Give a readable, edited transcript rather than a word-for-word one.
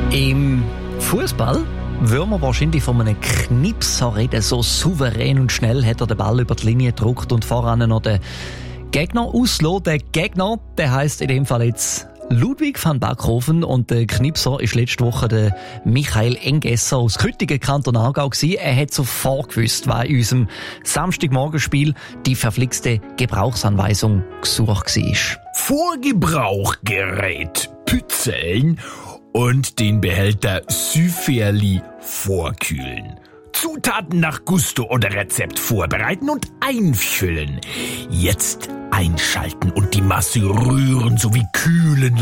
Im Fußball würden wir wahrscheinlich von einem Knipser reden. So souverän und schnell hat er den Ball über die Linie gedrückt und voran noch den Gegner ausgelassen. Der Gegner, der heisst in dem Fall jetzt Ludwig van Backhofen, und der Knipser ist letzte Woche der Michael Engesser aus Küttingen, Kanton Aargau gewesen. Er hat sofort gewusst, was in unserem Samstagmorgenspiel die verflixte Gebrauchsanweisung gesucht war. Vorgebrauchgerät pützeln und den Behälter Süferli vorkühlen. Zutaten nach Gusto oder Rezept vorbereiten und einfüllen. Jetzt einschalten und die Masse rühren sowie kühlen